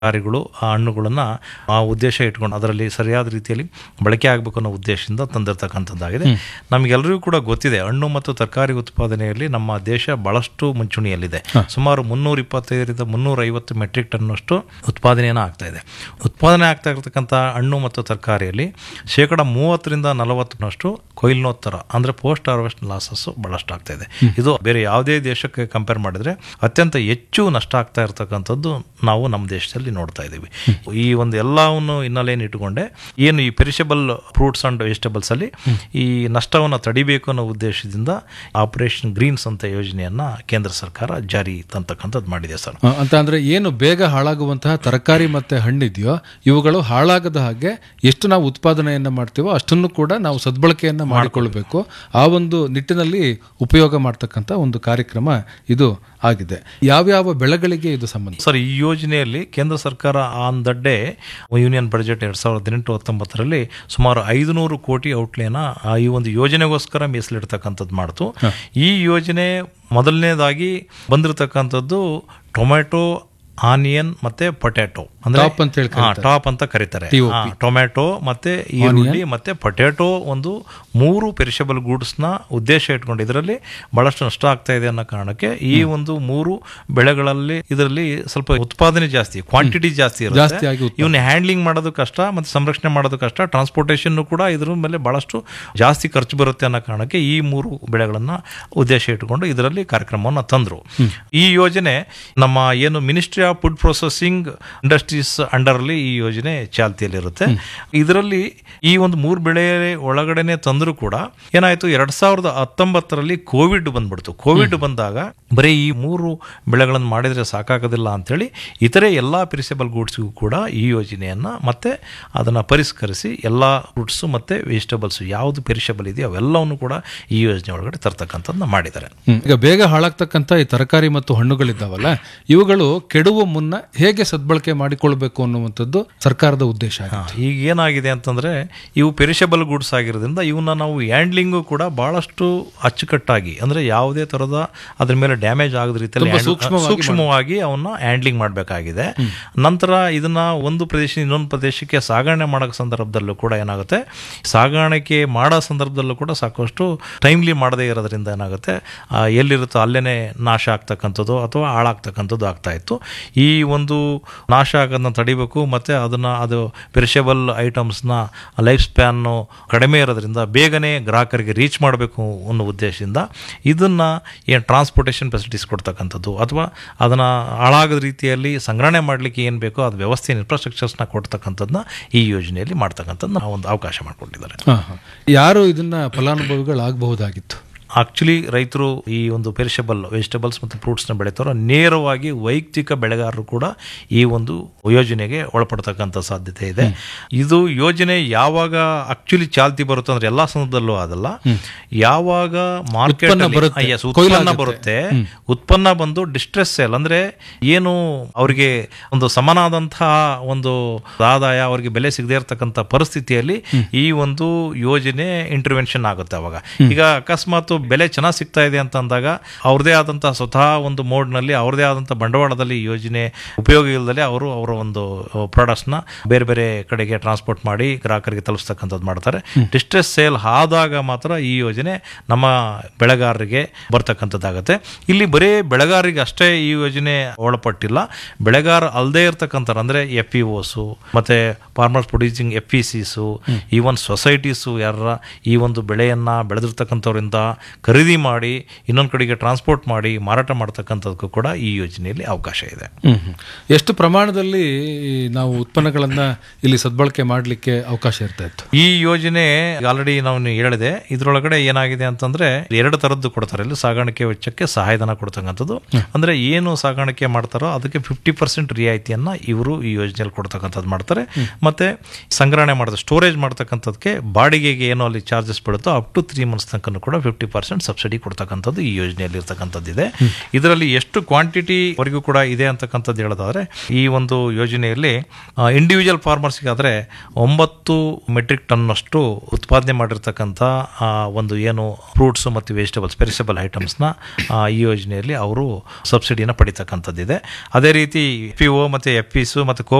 ತರಕಾರಿಗಳು ಆ ಹಣ್ಣುಗಳನ್ನು ಆ ಉದ್ದೇಶ ಇಟ್ಕೊಂಡು ಅದರಲ್ಲಿ ಸರಿಯಾದ ರೀತಿಯಲ್ಲಿ ಬಳಕೆ ಆಗಬೇಕು ಅನ್ನೋ ಉದ್ದೇಶದಿಂದ ತಂದಿರತಕ್ಕಂಥದ್ದಾಗಿದೆ. ನಮಗೆಲ್ಲರಿಗೂ ಕೂಡ ಗೊತ್ತಿದೆ, ಹಣ್ಣು ಮತ್ತು ತರಕಾರಿ ಉತ್ಪಾದನೆಯಲ್ಲಿ ನಮ್ಮ ದೇಶ ಬಹಳಷ್ಟು ಮುಂಚೂಣಿಯಲ್ಲಿದೆ. ಸುಮಾರು 325ರಿಂದ 350 ಮೆಟ್ರಿಕ್ ಟನ್ನಷ್ಟು ಉತ್ಪಾದನೆಯನ್ನು ಆಗ್ತಾ ಇದೆ. ಉತ್ಪಾದನೆ ಆಗ್ತಾ ಇರತಕ್ಕಂಥ ಹಣ್ಣು ಮತ್ತು ತರಕಾರಿಯಲ್ಲಿ 30% ರಿಂದ 40% ಕೊಯ್ಲೋತ್ತರ ಅಂದರೆ ಪೋಸ್ಟ್ ಹಾರ್ವೆಸ್ಟ್ ಲಾಸಸ್ ಬಹಳಷ್ಟು ಆಗ್ತಾ ಇದೆ. ಇದು ಬೇರೆ ಯಾವುದೇ ದೇಶಕ್ಕೆ ಕಂಪೇರ್ ಮಾಡಿದ್ರೆ ಅತ್ಯಂತ ಹೆಚ್ಚು ನಷ್ಟ ಆಗ್ತಾ ಇರತಕ್ಕಂಥದ್ದು ನಾವು ನಮ್ಮ ದೇಶದಲ್ಲಿ ನೋಡ್ತಾ ಇದ್ದೀವಿ. ಈ ಒಂದು ಎಲ್ಲವನ್ನು ಹಿನ್ನೆಲೆಯನ್ನು ಇಟ್ಟುಕೊಂಡೆ ಏನು ಈ ಪೆರಿಷಬಲ್ ಫ್ರೂಟ್ಸ್ ಅಂಡ್ ವೆಜಿಟೇಬಲ್ಸ್ ಅಲ್ಲಿ ಈ ನಷ್ಟವನ್ನು ತಡಿಬೇಕು ಅನ್ನೋ ಉದ್ದೇಶದಿಂದ ಆಪರೇಷನ್ ಗ್ರೀನ್ಸ್ ಅಂತ ಯೋಜನೆಯನ್ನ ಕೇಂದ್ರ ಸರ್ಕಾರ ಜಾರಿ ತಂತಕ್ಕಂಥದ್ದು ಮಾಡಿದೆ ಸರ್. ಅಂತ ಅಂದ್ರೆ ಏನು ಬೇಗ ಹಾಳಾಗುವಂತಹ ತರಕಾರಿ ಮತ್ತೆ ಹಣ್ಣಿದೆಯೋ ಇವುಗಳು ಹಾಳಾಗದ ಹಾಗೆ ಎಷ್ಟು ನಾವು ಉತ್ಪಾದನೆಯನ್ನ ಮಾಡ್ತೀವೋ ಅಷ್ಟನ್ನು ಕೂಡ ನಾವು ಸದ್ಬಳಕೆಯನ್ನ ಮಾಡಿಕೊಳ್ಳಬೇಕು. ಆ ಒಂದು ನಿಟ್ಟಿನಲ್ಲಿ ಉಪಯೋಗ ಮಾಡ್ತಕ್ಕಂಥ ಒಂದು ಕಾರ್ಯಕ್ರಮ ಇದು ಆಗಿದೆ. ಯಾವ್ಯಾವ ಬೆಳೆಗಳಿಗೆ ಇದು ಸಂಬಂಧ ಸರ್? ಈ ಯೋಜನೆಯಲ್ಲಿ ಕೇಂದ್ರ ಸರ್ಕಾರ on the day union budget 2018-19 ಸುಮಾರು 500 ಕೋಟಿ ಔಟ್ಲೇನ ಈ ಒಂದು ಯೋಜನೆಗೋಸ್ಕರ ಮೀಸಲಿಡ್ತಕ್ಕಂಥದ್ದು ಮಾಡ್ತು. ಈ ಯೋಜನೆ ಮೊದಲನೇದಾಗಿ ಬಂದಿರತಕ್ಕಂಥದ್ದು ಟೊಮೆಟೊ, ಆನಿಯನ್ ಮತ್ತೆ ಪೊಟ್ಯಾಟೊ ಅಂದ್ರೆ ಟಾಪ್ ಅಂತ ಕರೀತಾರೆ. ಟೊಮ್ಯಾಟೊ ಮತ್ತೆ ಈರುಳ್ಳಿ ಮತ್ತೆ ಪೊಟ್ಯಾಟೊ ಒಂದು 3 ಪೆರಿಷಬಲ್ ಗೂಡ್ಸ್ ನ ಉದ್ದೇಶ ಇಟ್ಕೊಂಡು ಇದರಲ್ಲಿ ಬಹಳಷ್ಟು ನಷ್ಟ ಆಗ್ತಾ ಇದೆ ಅನ್ನೋ ಕಾರಣಕ್ಕೆ ಈ ಒಂದು 3 ಬೆಳೆಗಳಲ್ಲಿ ಇದರಲ್ಲಿ ಸ್ವಲ್ಪ ಉತ್ಪಾದನೆ ಜಾಸ್ತಿ, ಕ್ವಾಂಟಿಟಿ ಜಾಸ್ತಿ ಇರುತ್ತೆ. ಇವನ್ನ ಹ್ಯಾಂಡ್ಲಿಂಗ್ ಮಾಡೋದು ಕಷ್ಟ ಮತ್ತೆ ಸಂರಕ್ಷಣೆ ಮಾಡೋದು ಕಷ್ಟ, ಟ್ರಾನ್ಸ್ಪೋರ್ಟೇಷನ್ ಕೂಡ ಇದ್ರ ಮೇಲೆ ಬಹಳಷ್ಟು ಜಾಸ್ತಿ ಖರ್ಚು ಬರುತ್ತೆ ಅನ್ನೋ ಕಾರಣಕ್ಕೆ ಈ 3 ಬೆಳೆಗಳನ್ನ ಉದ್ದೇಶ ಇಟ್ಟುಕೊಂಡು ಇದರಲ್ಲಿ ಕಾರ್ಯಕ್ರಮವನ್ನು ತಂದ್ರು. ಈ ಯೋಜನೆ ನಮ್ಮ ಏನು ministry of food processing industries under ಅಲ್ಲಿ ಈ ಯೋಜನೆ ಚಾಲ್ತಿಯಲ್ಲಿರುತ್ತೆ. ಇದರಲ್ಲಿ ಈ ಒಂದು 3 ಬೆಳೆ ಒಳಗಡೆನೆ ತಂದರೂ ಕೂಡ ಏನಾಯ್ತು, 2019 ಕೋವಿಡ್ ಬಂದ್ಬಿಡ್ತು. ಕೋವಿಡ್ ಬಂದಾಗ ಬರೀ ಈ 3 ಬೆಳೆಗಳನ್ನು ಮಾಡಿದ್ರೆ ಸಾಕಾಗೋದಿಲ್ಲ ಅಂತೇಳಿ ಇತರೆ ಎಲ್ಲಾ ಪೆರಿಷಬಲ್ ಗೂಡ್ಸ್ಗೂ ಕೂಡ ಈ ಯೋಜನೆಯನ್ನ ಮತ್ತೆ ಅದನ್ನ ಪರಿಷ್ಕರಿಸಿ ಎಲ್ಲಾ ಫ್ರೂಟ್ಸ್ ಮತ್ತೆ ವೆಜಿಟೇಬಲ್ಸ್ ಯಾವ್ದು ಪೆರಿಷಬಲ್ ಇದೆಯೋ ಅವೆಲ್ಲವನ್ನು ಕೂಡ ಈ ಯೋಜನೆ ಒಳಗಡೆ ತರ್ತಕ್ಕಂಥದ್ದನ್ನ ಮಾಡಿದ್ದಾರೆ. ಈಗ ಬೇಗ ಹಾಳಾಗ್ತಕ್ಕಂಥ ಈ ತರಕಾರಿ ಮತ್ತು ಹಣ್ಣುಗಳಿದ್ದಾವಲ್ಲ, ಇವುಗಳು ಕೆಡುವ ಮುನ್ನ ಹೇಗೆ ಸದ್ಬಳಕೆ ಮಾಡಿಕೊಳ್ಬೇಕು ಅನ್ನುವಂಥದ್ದು ಸರ್ಕಾರದ ಉದ್ದೇಶ. ಈಗ ಏನಾಗಿದೆ ಅಂತಂದ್ರೆ ಇವು ಪೆರಿಷಬಲ್ ಗೂಡ್ಸ್ ಆಗಿರೋದ್ರಿಂದ ಇವನ್ನ ನಾವು ಹ್ಯಾಂಡ್ಲಿಂಗು ಕೂಡ ಬಹಳಷ್ಟು ಅಚ್ಚುಕಟ್ಟಾಗಿ ಅಂದ್ರೆ ಯಾವುದೇ ತರದ ಅದ್ರ ಮೇಲೆ ಡ್ಯಾಮೇಜ್ ಆಗದ ರೀತಿಯಲ್ಲಿ ಸೂಕ್ಷ್ಮವಾಗಿ ಅವನ್ನ ಹ್ಯಾಂಡ್ಲಿಂಗ್ ಮಾಡಬೇಕಾಗಿದೆ. ನಂತರ ಇದನ್ನ ಒಂದು ಪ್ರದೇಶ ಇನ್ನೊಂದು ಪ್ರದೇಶಕ್ಕೆ ಸಾಗಣೆ ಮಾಡೋ ಸಂದರ್ಭದಲ್ಲೂ ಕೂಡ ಏನಾಗುತ್ತೆ, ಸಾಗಾಣಿಕೆ ಮಾಡೋ ಸಂದರ್ಭದಲ್ಲೂ ಕೂಡ ಸಾಕಷ್ಟು ಟೈಮ್ಲಿ ಮಾಡದೇ ಇರೋದ್ರಿಂದ ಏನಾಗುತ್ತೆ, ಎಲ್ಲಿರುತ್ತೋ ಅಲ್ಲೇನೆ ನಾಶ ಆಗ್ತಕ್ಕಂಥದ್ದು ಅಥವಾ ಹಾಳಾಗ್ತಕ್ಕಂಥದ್ದು ಆಗ್ತಾ ಇತ್ತು. ಈ ಒಂದು ನಾಶ ಆಗೋದನ್ನ ತಡಿಬೇಕು ಮತ್ತೆ ಅದು ಪೆರಿಷಬಲ್ ಐಟಮ್ಸ್ನ ಲೈಫ್ ಸ್ಪ್ಯಾನ್ ಕಡಿಮೆ ಇರೋದ್ರಿಂದ ಬೇಗನೆ ಗ್ರಾಹಕರಿಗೆ ರೀಚ್ ಮಾಡಬೇಕು ಅನ್ನೋ ಉದ್ದೇಶದಿಂದ ಇದನ್ನ ಏನು ಟ್ರಾನ್ಸ್ಪೋರ್ಟೇಷನ್ ಫೆಸಿಲಿಟೀಸ್ ಕೊಡ್ತಕ್ಕಂಥದ್ದು ಅಥವಾ ಅದನ್ನ ಹಾಳಾಗದ ರೀತಿಯಲ್ಲಿ ಸಂಗ್ರಹಣೆ ಮಾಡಲಿಕ್ಕೆ ಏನು ಬೇಕೋ ಅದು ವ್ಯವಸ್ಥೆ ಇನ್ಫ್ರಾಸ್ಟ್ರಕ್ಚರ್ಸ್ನ ಕೊಡ್ತಕ್ಕಂಥದ್ದನ್ನ ಈ ಯೋಜನೆಯಲ್ಲಿ ಮಾಡ್ತಕ್ಕಂಥದ್ದು ನಾವು ಒಂದು ಅವಕಾಶ ಮಾಡಿಕೊಟ್ಟಿದ್ದಾರೆ. ಯಾರು ಇದನ್ನ ಫಲಾನುಭವಿಗಳಾಗಬಹುದಾಗಿತ್ತು? ಆಕ್ಚುಲಿ ರೈತರು ಈ ಒಂದು ಪೆರಿಷಬಲ್ ವೆಜಿಟೇಬಲ್ಸ್ ಮತ್ತು ಫ್ರೂಟ್ಸ್ನ ಬೆಳೀತಾರೋ ನೇರವಾಗಿ ವೈಯಕ್ತಿಕ ಬೆಳೆಗಾರರು ಕೂಡ ಈ ಒಂದು ಯೋಜನೆಗೆ ಒಳಪಡ್ತಕ್ಕಂಥ ಸಾಧ್ಯತೆ ಇದೆ. ಇದು ಯೋಜನೆ ಯಾವಾಗ ಆಕ್ಚುಲಿ ಚಾಲ್ತಿ ಬರುತ್ತೆ ಅಂದ್ರೆ ಎಲ್ಲಾ ಸಂದರ್ಭದಲ್ಲೂ ಅದಲ್ಲ, ಯಾವಾಗ ಮಾರ್ಕೆಟ್ ಉತ್ಪನ್ನ ಬರುತ್ತೆ, ಉತ್ಪನ್ನ ಬಂದು ಡಿಸ್ಟ್ರೆಸ್ ಸೇಲ್ ಅಂದ್ರೆ ಏನು ಅವರಿಗೆ ಒಂದು ಸಮನಾದಂತಹ ಒಂದು ಆದಾಯ ಅವರಿಗೆ ಬೆಲೆ ಸಿಗದೇ ಇರತಕ್ಕಂಥ ಪರಿಸ್ಥಿತಿಯಲ್ಲಿ ಈ ಒಂದು ಯೋಜನೆ ಇಂಟರ್ವೆನ್ಷನ್ ಆಗುತ್ತೆ. ಅವಾಗ ಈಗ ಅಕಸ್ಮಾತ್ ಬೆಲೆ ಚೆನ್ನಾಗಿ ಸಿಗ್ತಾ ಇದೆ ಅಂತ ಅಂದಾಗ ಅವ್ರದೇ ಆದಂತಹ ಸ್ವತಃ ಒಂದು ಮೋಡ್ನಲ್ಲಿ ಅವ್ರದೇ ಆದಂತಹ ಬಂಡವಾಳದಲ್ಲಿ ಯೋಜನೆ ಉಪಯೋಗ ಇಲ್ಲದೆ ಅವರು ಅವರ ಒಂದು ಪ್ರಾಡಕ್ಟ್ಸ್ನ ಬೇರೆ ಬೇರೆ ಕಡೆಗೆ ಟ್ರಾನ್ಸ್ಪೋರ್ಟ್ ಮಾಡಿ ಗ್ರಾಹಕರಿಗೆ ತಲುಪಿಸ್ತಕ್ಕಂಥದ್ದು ಮಾಡ್ತಾರೆ. ಡಿಸ್ಟ್ರೆಸ್ ಸೇಲ್ ಆದಾಗ ಮಾತ್ರ ಈ ಯೋಜನೆ ನಮ್ಮ ಬೆಳೆಗಾರರಿಗೆ ಬರ್ತಕ್ಕಂಥದ್ದಾಗುತ್ತೆ. ಇಲ್ಲಿ ಬರೀ ಬೆಳೆಗಾರರಿಗೆ ಅಷ್ಟೇ ಈ ಯೋಜನೆ ಒಳಪಟ್ಟಿಲ್ಲ, ಬೆಳೆಗಾರ ಅಲ್ಲದೆ ಇರ್ತಕ್ಕಂಥ ಅಂದ್ರೆ FPOಸು ಮತ್ತೆ ಫಾರ್ಮರ್ಸ್ ಪ್ರೊಡ್ಯೂಸಿಂಗ್ FPCಸು ಈವನ್ ಸೊಸೈಟೀಸು ಯಾರ ಈ ಒಂದು ಬೆಳೆಯನ್ನ ಬೆಳೆದಿರ್ತಕ್ಕಂಥವ್ರಿಂದ ಖರೀದಿ ಮಾಡಿ ಇನ್ನೊಂದು ಕಡೆಗೆ ಟ್ರಾನ್ಸ್ಪೋರ್ಟ್ ಮಾಡಿ ಮಾರಾಟ ಮಾಡ್ತಕ್ಕಂಥದಕ್ಕೂ ಕೂಡ ಈ ಯೋಜನೆಯಲ್ಲಿ ಅವಕಾಶ ಇದೆ. ಎಷ್ಟು ಪ್ರಮಾಣದಲ್ಲಿ ನಾವು ಉತ್ಪನ್ನಗಳನ್ನ ಇಲ್ಲಿ ಸದ್ಬಳಕೆ ಮಾಡಲಿಕ್ಕೆ ಅವಕಾಶ ಇರ್ತಾ ಇತ್ತು? ಈ ಯೋಜನೆ ಆಲ್ರೆಡಿ ನಾವು ಹೇಳಿದೆ, ಇದರೊಳಗಡೆ ಏನಾಗಿದೆ ಅಂತಂದ್ರೆ 2 ತರದ್ದು ಕೊಡ್ತಾರೆ. ಇಲ್ಲಿ ಸಾಗಾಣಿಕೆ ವೆಚ್ಚಕ್ಕೆ ಸಹಾಯಧನ ಕೊಡ್ತಕ್ಕಂಥದ್ದು ಅಂದ್ರೆ ಏನು ಸಾಗಾಣಿಕೆ ಮಾಡ್ತಾರೋ ಅದಕ್ಕೆ 50% ರಿಯಾಯಿತಿಯನ್ನ ಇವರು ಈ ಯೋಜನೆಯಲ್ಲಿ ಕೊಡ್ತಕ್ಕಂಥದ್ದು ಮಾಡ್ತಾರೆ. ಮತ್ತೆ ಸಂಗ್ರಹಣೆ ಮಾಡೋದು ಸ್ಟೋರೇಜ್ ಮಾಡ್ತಕ್ಕಂಥದಕ್ಕೆ ಬಾಡಿಗೆಗೆ ಏನೋ ಅಲ್ಲಿ ಚಾರ್ಜಸ್ ಬೀಳುತ್ತೋ ಅಪ್ ಟು 3 months ತನಕ ಕೂಡ 50% 50% ಸಬ್ಸಿಡಿ ಕೊಡ್ತಕ್ಕಂಥದ್ದು ಈ ಯೋಜನೆಯಲ್ಲಿ ಇರ್ತಕ್ಕಂಥದ್ದಿದೆ. ಇದರಲ್ಲಿ ಎಷ್ಟು ಕ್ವಾಂಟಿಟಿ ವರೆಗೂ ಕೂಡ ಇದೆ ಅಂತಕ್ಕಂಥದ್ದು ಹೇಳೋದಾದ್ರೆ ಈ ಒಂದು ಯೋಜನೆಯಲ್ಲಿ ಇಂಡಿವಿಜುವಲ್ ಫಾರ್ಮರ್ಸ್ಗಾದ್ರೆ 9 ಮೆಟ್ರಿಕ್ ಟನ್ ಅಷ್ಟು ಉತ್ಪಾದನೆ ಮಾಡಿರ್ತಕ್ಕಂಥ ಒಂದು ಏನು ಫ್ರೂಟ್ಸ್ ಮತ್ತು ವೆಜಿಟೇಬಲ್ಸ್ ಪೆರಿಸಬಲ್ ಐಟಮ್ಸ್ನ ಈ ಯೋಜನೆಯಲ್ಲಿ ಅವರು ಸಬ್ಸಿಡಿನ ಪಡಿತಕ್ಕಂಥದ್ದಿದೆ. ಅದೇ ರೀತಿ FPO ಮತ್ತು FPs ಮತ್ತು